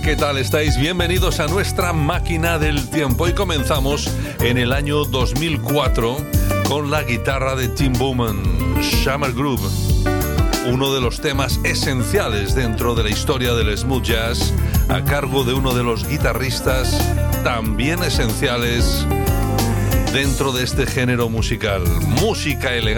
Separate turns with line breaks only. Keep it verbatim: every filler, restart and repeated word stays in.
¿qué tal estáis? Bienvenidos a nuestra máquina del tiempo y comenzamos en el año dos mil cuatro con la guitarra de Tim Bowman, Summer Groove, uno de los temas esenciales dentro de la historia del smooth jazz, a cargo de uno de los guitarristas también esenciales dentro de este género musical, música elegante.